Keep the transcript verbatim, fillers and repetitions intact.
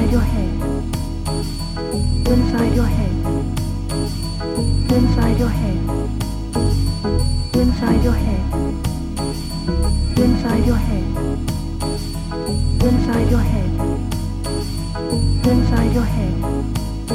inside your head, inside your head, inside your head, inside your head, inside your head, inside your head, inside your head.